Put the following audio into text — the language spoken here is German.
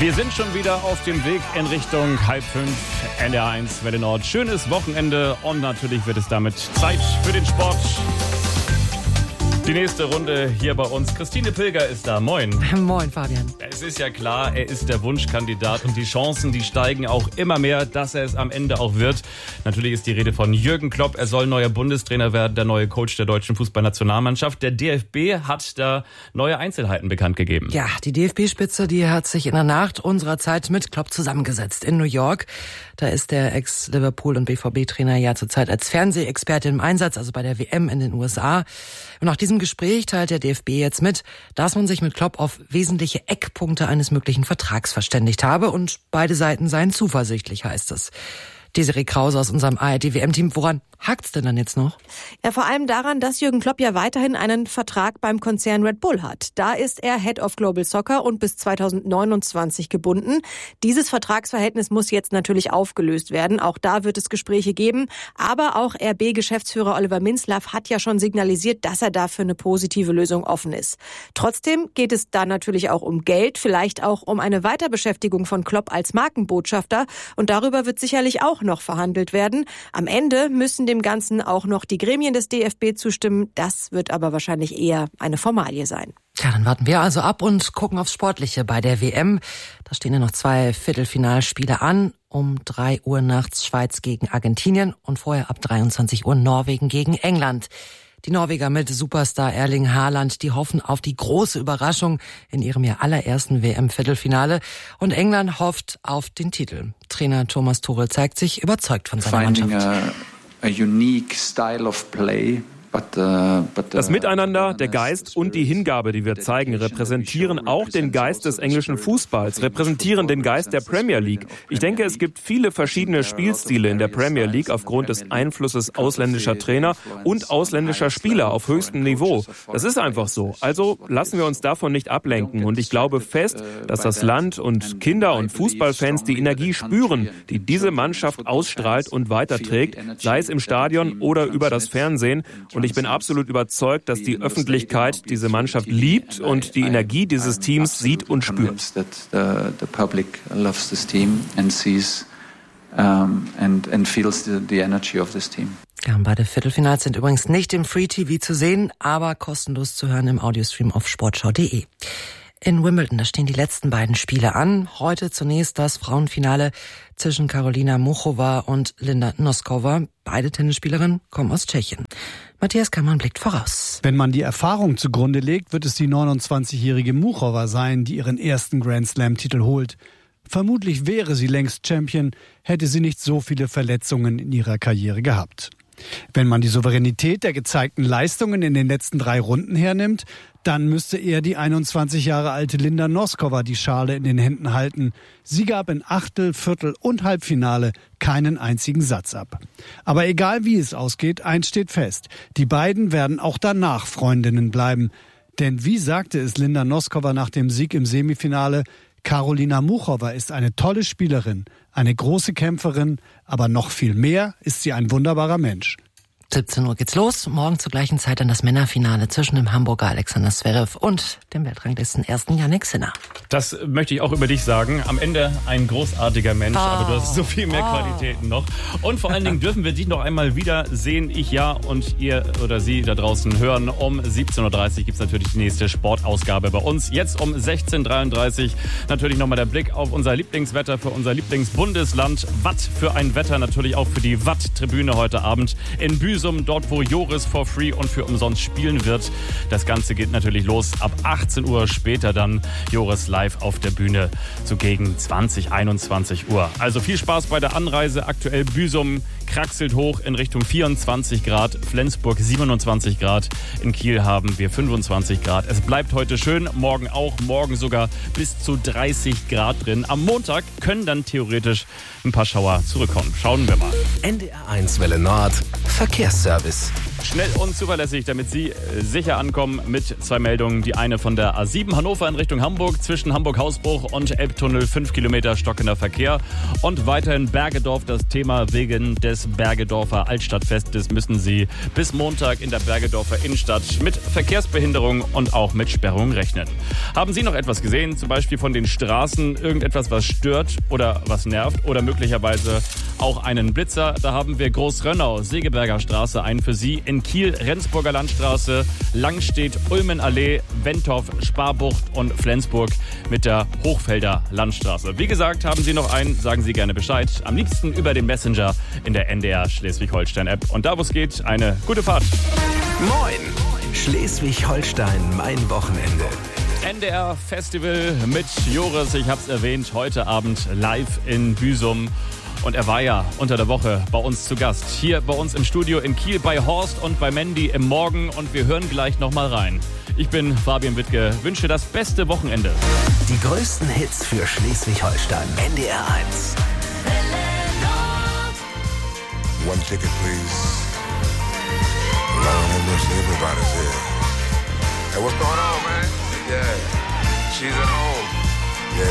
Wir sind schon wieder auf dem Weg in Richtung 4:30 NDR1 Welle Nord. Schönes Wochenende und natürlich wird es damit Zeit für den Sport. Die nächste Runde hier bei uns. Christine Pilger ist da. Moin. Moin, Fabian. Es ist ja klar, er ist der Wunschkandidat und die Chancen, die steigen auch immer mehr, dass er es am Ende auch wird. Natürlich ist die Rede von Jürgen Klopp. Er soll neuer Bundestrainer werden, der neue Coach der deutschen Fußballnationalmannschaft. Der DFB hat da neue Einzelheiten bekannt gegeben. Ja, die DFB-Spitze, die hat sich in der Nacht unserer Zeit mit Klopp zusammengesetzt in New York. Da ist der Ex-Liverpool- und BVB-Trainer ja zurzeit als Fernsehexperte im Einsatz, also bei der WM in den USA. Und nach diesem Gespräch teilt der DFB jetzt mit, dass man sich mit Klopp auf wesentliche Eckpunkte eines möglichen Vertrags verständigt habe und beide Seiten seien zuversichtlich, heißt es. Desiree Krause aus unserem ARD-WM-Team. Woran hakt's denn dann jetzt noch? Ja, vor allem daran, dass Jürgen Klopp ja weiterhin einen Vertrag beim Konzern Red Bull hat. Da ist er Head of Global Soccer und bis 2029 gebunden. Dieses Vertragsverhältnis muss jetzt natürlich aufgelöst werden. Auch da wird es Gespräche geben. Aber auch RB-Geschäftsführer Oliver Minzlaff hat ja schon signalisiert, dass er dafür eine positive Lösung offen ist. Trotzdem geht es da natürlich auch um Geld, vielleicht auch um eine Weiterbeschäftigung von Klopp als Markenbotschafter. Und darüber wird sicherlich auch noch verhandelt werden. Am Ende müssen dem Ganzen auch noch die Gremien des DFB zustimmen. Das wird aber wahrscheinlich eher eine Formalie sein. Ja, dann warten wir also ab und gucken aufs Sportliche bei der WM. Da stehen ja noch 2 Viertelfinalspiele an. Um 3 Uhr nachts Schweiz gegen Argentinien und vorher ab 23 Uhr Norwegen gegen England. Die Norweger mit Superstar Erling Haaland, die hoffen auf die große Überraschung in ihrem ja allerersten WM-Viertelfinale. Und England hofft auf den Titel. Trainer Thomas Tuchel zeigt sich überzeugt von seiner Mannschaft. A unique style of play. Das Miteinander, der Geist und die Hingabe, die wir zeigen, repräsentieren auch den Geist des englischen Fußballs, repräsentieren den Geist der Premier League. Ich denke, es gibt viele verschiedene Spielstile in der Premier League aufgrund des Einflusses ausländischer Trainer und ausländischer Spieler auf höchstem Niveau. Das ist einfach so. Also lassen wir uns davon nicht ablenken. Und ich glaube fest, dass das Land und Kinder und Fußballfans die Energie spüren, die diese Mannschaft ausstrahlt und weiterträgt, sei es im Stadion oder über das Fernsehen. Und ich bin absolut überzeugt, dass die Öffentlichkeit diese Mannschaft liebt und die Energie dieses Teams sieht und spürt. Ja, beide Viertelfinals sind übrigens nicht im Free TV zu sehen, aber kostenlos zu hören im Audiostream auf sportschau.de. In Wimbledon, da stehen die letzten beiden Spiele an. Heute zunächst das Frauenfinale zwischen Karolina Muchova und Linda Noskova. Beide Tennisspielerinnen kommen aus Tschechien. Matthias Kammann blickt voraus. Wenn man die Erfahrung zugrunde legt, wird es die 29-jährige Muchova sein, die ihren ersten Grand-Slam-Titel holt. Vermutlich wäre sie längst Champion, hätte sie nicht so viele Verletzungen in ihrer Karriere gehabt. Wenn man die Souveränität der gezeigten Leistungen in den letzten 3 Runden hernimmt, dann müsste eher die 21 Jahre alte Linda Noskova die Schale in den Händen halten. Sie gab in Achtel-, Viertel- und Halbfinale keinen einzigen Satz ab. Aber egal wie es ausgeht, eins steht fest. Die beiden werden auch danach Freundinnen bleiben. Denn wie sagte es Linda Noskova nach dem Sieg im Semifinale, Karolina Muchova ist eine tolle Spielerin, eine große Kämpferin, aber noch viel mehr ist sie ein wunderbarer Mensch. 17 Uhr geht's los. Morgen zur gleichen Zeit dann das Männerfinale zwischen dem Hamburger Alexander Zverev und dem Weltranglisten ersten Yannick Sinner. Das möchte ich auch über dich sagen. Am Ende ein großartiger Mensch, aber du hast so viel mehr Qualitäten noch. Und vor allen Dingen dürfen wir dich noch einmal wieder sehen. Ich ja und ihr oder Sie da draußen hören. Um 17.30 Uhr gibt's natürlich die nächste Sportausgabe bei uns. Jetzt um 16.33 Uhr natürlich nochmal der Blick auf unser Lieblingswetter für unser Lieblingsbundesland. Watt für ein Wetter, natürlich auch für die Watt-Tribüne heute Abend in Büsum. Dort, wo Joris for free und für umsonst spielen wird. Das Ganze geht natürlich los ab 18 Uhr, später dann Joris live auf der Bühne so gegen 20, 21 Uhr. Also viel Spaß bei der Anreise. Aktuell Büsum kraxelt hoch in Richtung 24 Grad, Flensburg 27 Grad, in Kiel haben wir 25 Grad. Es bleibt heute schön, morgen auch, morgen sogar bis zu 30 Grad drin. Am Montag können dann theoretisch ein paar Schauer zurückkommen. Schauen wir mal. NDR1 Welle Nord, Verkehrsservice. Schnell und zuverlässig, damit Sie sicher ankommen mit 2 Meldungen. Die eine von der A7 Hannover in Richtung Hamburg, zwischen Hamburg-Hausbruch und Elbtunnel 5 Kilometer stockender Verkehr. Und weiterhin Bergedorf, das Thema wegen des Bergedorfer Altstadtfestes müssen Sie bis Montag in der Bergedorfer Innenstadt mit Verkehrsbehinderung und auch mit Sperrung rechnen. Haben Sie noch etwas gesehen, zum Beispiel von den Straßen, irgendetwas, was stört oder was nervt oder möglicherweise auch einen Blitzer? Da haben wir Großrönnau, Segeberger Straße, einen für Sie. In Kiel, Rendsburger Landstraße, Langstedt, Ulmenallee, Wentorf, Sparbucht und Flensburg mit der Hochfelder Landstraße. Wie gesagt, haben Sie noch einen, sagen Sie gerne Bescheid. Am liebsten über den Messenger in der NDR Schleswig-Holstein-App. Und da, wo es geht, eine gute Fahrt. Moin! Schleswig-Holstein, mein Wochenende. NDR Festival mit Joris, ich hab's erwähnt, heute Abend live in Büsum. Und er war ja unter der Woche bei uns zu Gast. Hier bei uns im Studio in Kiel bei Horst und bei Mandy im Morgen. Und wir hören gleich nochmal rein. Ich bin Fabian Wittke, wünsche das beste Wochenende. Die größten Hits für Schleswig-Holstein. NDR 1. One ticket, please. Lord have mercy, everybody's here. Hey, what's going on, man? Yeah, she's at home.